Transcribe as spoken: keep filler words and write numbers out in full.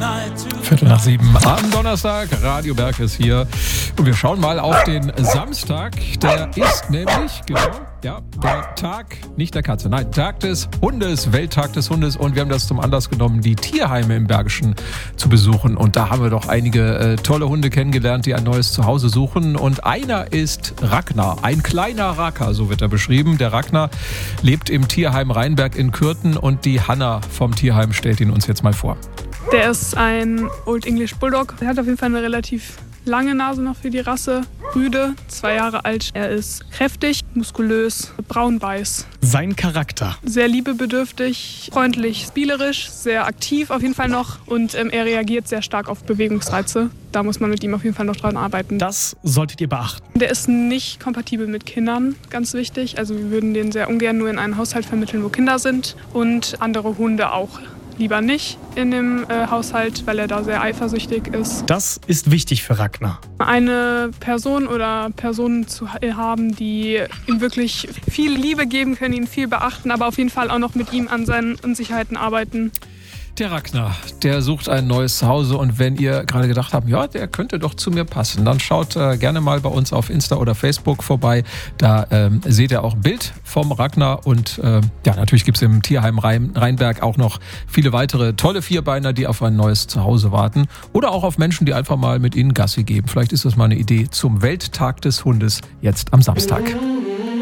Viertel nach sieben am Donnerstag. Radio Berg ist hier. Und wir schauen mal auf den Samstag. Der ist nämlich, genau, ja, der Tag, nicht der Katze, nein, Tag des Hundes, Welttag des Hundes. Und wir haben das zum Anlass genommen, die Tierheime im Bergischen zu besuchen. Und da haben wir doch einige äh, tolle Hunde kennengelernt, die ein neues Zuhause suchen. Und einer ist Ragnar, ein kleiner Racker, so wird er beschrieben. Der Ragnar lebt im Tierheim Rheinberg in Kürten und die Hanna vom Tierheim stellt ihn uns jetzt mal vor. Der ist ein Old English Bulldog. Er hat auf jeden Fall eine relativ lange Nase noch für die Rasse. Rüde, zwei Jahre alt. Er ist kräftig, muskulös, braun-weiß. Sein Charakter? Sehr liebebedürftig, freundlich, spielerisch, sehr aktiv auf jeden Fall noch. Und ähm, er reagiert sehr stark auf Bewegungsreize. Da muss man mit ihm auf jeden Fall noch dran arbeiten. Das solltet ihr beachten. Der ist nicht kompatibel mit Kindern, ganz wichtig. Also wir würden den sehr ungern nur in einen Haushalt vermitteln, wo Kinder sind. Und andere Hunde auch. Lieber nicht in dem äh, Haushalt, weil er da sehr eifersüchtig ist. Das ist wichtig für Ragnar. Eine Person oder Personen zu haben, die ihm wirklich viel Liebe geben können, ihn viel beachten, aber auf jeden Fall auch noch mit ihm an seinen Unsicherheiten arbeiten. Der Ragnar, der sucht ein neues Zuhause und wenn ihr gerade gedacht habt, ja, der könnte doch zu mir passen, dann schaut äh, gerne mal bei uns auf Insta oder Facebook vorbei. Da ähm, seht ihr auch ein Bild vom Ragnar und äh, ja, natürlich gibt es im Tierheim Rhein, Rheinberg auch noch viele weitere tolle Vierbeiner, die auf ein neues Zuhause warten oder auch auf Menschen, die einfach mal mit ihnen Gassi geben. Vielleicht ist das mal eine Idee zum Welttag des Hundes jetzt am Samstag.